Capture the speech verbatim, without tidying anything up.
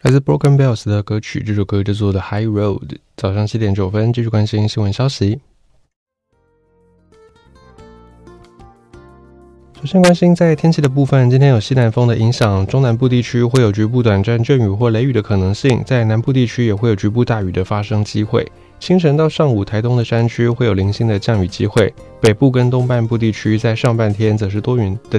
来自 Broken Bells 的歌曲，这首歌叫做 The High Road。早上七点九分，继续关心新闻消息。首先关心在天气的部分，今天有西南风的影响，中南部地区会有局部短暂阵雨或雷雨的可能性，在南部地区也会有局部大雨的发生机会。清晨到上午，台东的山区会有零星的降雨机会，北部跟东半部地区在上半天则是多云的